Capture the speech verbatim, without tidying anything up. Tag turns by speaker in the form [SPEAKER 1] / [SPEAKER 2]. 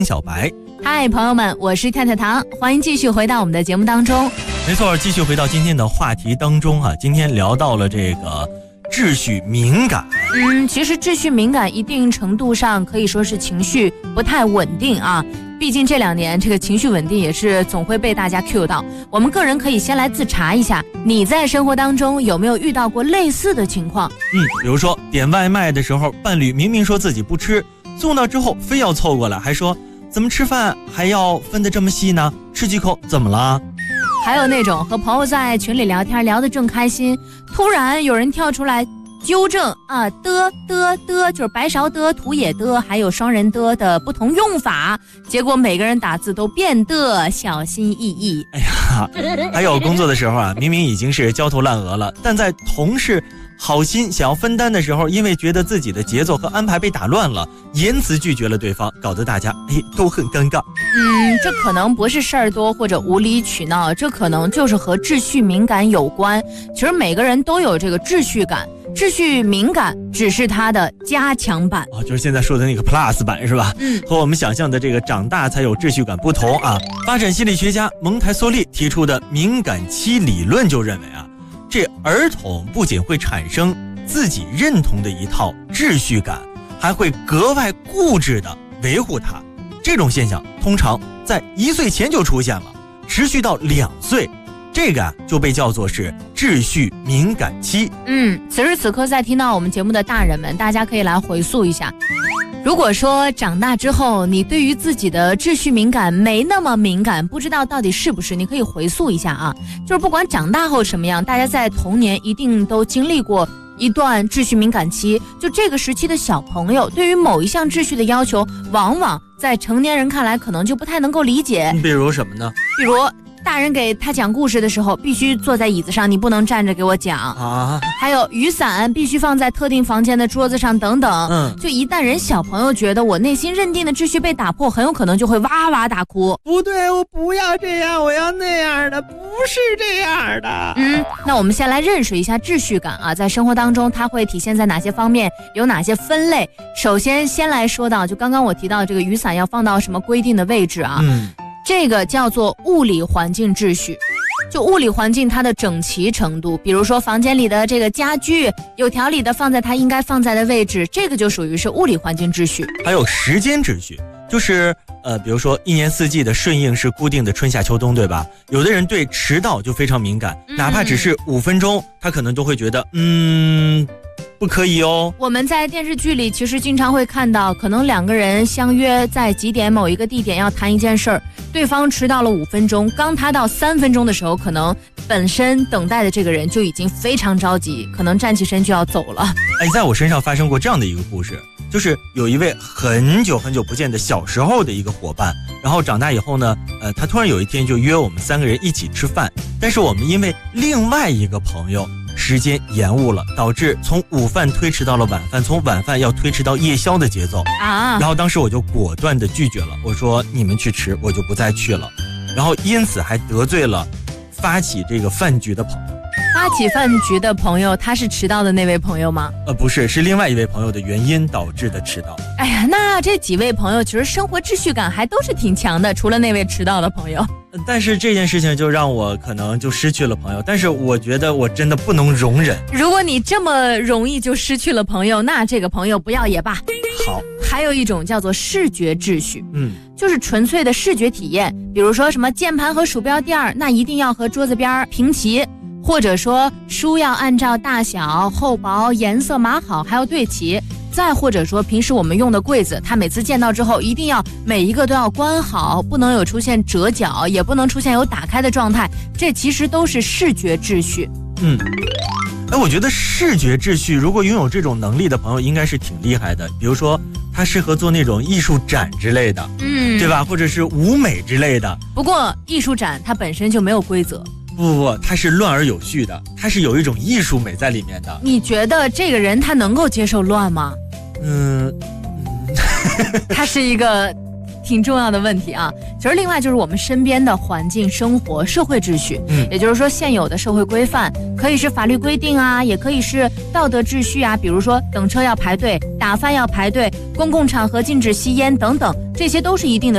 [SPEAKER 1] 小白。
[SPEAKER 2] 嗨，朋友们，我是太太糖，欢迎继续回到我们的节目当中。
[SPEAKER 1] 没错，继续回到今天的话题当中啊，今天聊到了这个秩序敏感。
[SPEAKER 2] 嗯，其实秩序敏感一定程度上可以说是情绪不太稳定啊。毕竟这两年这个情绪稳定也是总会被大家 cue 到。我们个人可以先来自查一下，你在生活当中有没有遇到过类似的情况？
[SPEAKER 1] 嗯，比如说点外卖的时候，伴侣明明说自己不吃，送到之后非要凑过来，还说怎么吃饭还要分得这么细呢？吃几口怎么了？
[SPEAKER 2] 还有那种和朋友在群里聊天聊得正开心，突然有人跳出来纠正啊，的的的就是白勺的、土也的，还有双人的的不同用法，结果每个人打字都变得小心翼翼。
[SPEAKER 1] 哎呀，还有工作的时候啊，明明已经是焦头烂额了，但在同事好心想要分担的时候，因为觉得自己的节奏和安排被打乱了，言辞拒绝了对方，搞得大家哎都很尴尬。
[SPEAKER 2] 嗯，这可能不是事儿多或者无理取闹，这可能就是和秩序敏感有关。其实每个人都有这个秩序感，秩序敏感只是它的加强版
[SPEAKER 1] 啊，就是现在说的那个 plus 版是吧？
[SPEAKER 2] 嗯，
[SPEAKER 1] 和我们想象的这个长大才有秩序感不同啊。发展心理学家蒙台梭利提出的敏感期理论就认为啊，这儿童不仅会产生自己认同的一套秩序感，还会格外固执地维护它。这种现象通常在一岁前就出现了，持续到两岁，这个啊就被叫做是秩序敏感期。
[SPEAKER 2] 嗯，此时此刻在听到我们节目的大人们，大家可以来回溯一下。如果说长大之后你对于自己的秩序敏感没那么敏感，不知道到底是不是，你可以回溯一下啊。就是不管长大后什么样，大家在童年一定都经历过一段秩序敏感期。就这个时期的小朋友对于某一项秩序的要求，往往在成年人看来可能就不太能够理解。
[SPEAKER 1] 比如什么呢？
[SPEAKER 2] 比如大人给他讲故事的时候必须坐在椅子上，你不能站着给我讲
[SPEAKER 1] 啊。
[SPEAKER 2] 还有雨伞必须放在特定房间的桌子上等等。
[SPEAKER 1] 嗯，
[SPEAKER 2] 就一旦人小朋友觉得我内心认定的秩序被打破，很有可能就会哇哇大哭。
[SPEAKER 1] 不对，我不要这样，我要那样的，不是这样的。
[SPEAKER 2] 嗯，那我们先来认识一下秩序感啊，在生活当中它会体现在哪些方面，有哪些分类。首先先来说到，就刚刚我提到这个雨伞要放到什么规定的位置啊。
[SPEAKER 1] 嗯，
[SPEAKER 2] 这个叫做物理环境秩序。就物理环境它的整齐程度，比如说房间里的这个家具有条理的放在它应该放在的位置，这个就属于是物理环境秩序。
[SPEAKER 1] 还有时间秩序，就是呃，比如说一年四季的顺应是固定的春夏秋冬，对吧？有的人对迟到就非常敏感，哪怕只是五分钟，他可能都会觉得嗯不可以哦。
[SPEAKER 2] 我们在电视剧里其实经常会看到，可能两个人相约在几点某一个地点要谈一件事儿，对方迟到了五分钟，刚他到三分钟的时候，可能本身等待的这个人就已经非常着急，可能站起身就要走了。
[SPEAKER 1] 哎，在我身上发生过这样的一个故事，就是有一位很久很久不见的小时候的一个伙伴，然后长大以后呢，呃，他突然有一天就约我们三个人一起吃饭，但是我们因为另外一个朋友时间延误了，导致从午饭推迟到了晚饭，从晚饭要推迟到夜宵的节奏
[SPEAKER 2] 啊！
[SPEAKER 1] 然后当时我就果断的拒绝了，我说你们去吃，我就不再去了。然后因此还得罪了发起这个饭局的朋友。
[SPEAKER 2] 发起饭局的朋友，他是迟到的那位朋友吗？
[SPEAKER 1] 呃，不是，是另外一位朋友的原因导致的迟到。
[SPEAKER 2] 哎呀，那这几位朋友其实生活秩序感还都是挺强的，除了那位迟到的朋友。
[SPEAKER 1] 但是这件事情就让我可能就失去了朋友，但是我觉得我真的不能容忍。
[SPEAKER 2] 如果你这么容易就失去了朋友，那这个朋友不要也罢。
[SPEAKER 1] 好，
[SPEAKER 2] 还有一种叫做视觉秩序，
[SPEAKER 1] 嗯，
[SPEAKER 2] 就是纯粹的视觉体验，比如说什么键盘和鼠标垫儿，那一定要和桌子边平齐，或者说书要按照大小、厚薄、颜色码好，还要对齐。再或者说平时我们用的柜子，它每次见到之后一定要每一个都要关好，不能有出现折角，也不能出现有打开的状态，这其实都是视觉秩序。
[SPEAKER 1] 嗯，哎，我觉得视觉秩序如果拥有这种能力的朋友应该是挺厉害的，比如说他适合做那种艺术展之类的，
[SPEAKER 2] 嗯，
[SPEAKER 1] 对吧？或者是舞美之类的。
[SPEAKER 2] 不过艺术展它本身就没有规则，
[SPEAKER 1] 不不不，它是乱而有序的，它是有一种艺术美在里面的。
[SPEAKER 2] 你觉得这个人他能够接受乱吗？
[SPEAKER 1] 嗯，
[SPEAKER 2] 它是一个挺重要的问题啊。其实另外就是我们身边的环境、生活、社会秩序，嗯，也就是说现有的社会规范，可以是法律规定啊，也可以是道德秩序啊，比如说等车要排队、打饭要排队、公共场合禁止吸烟等等，这些都是一定的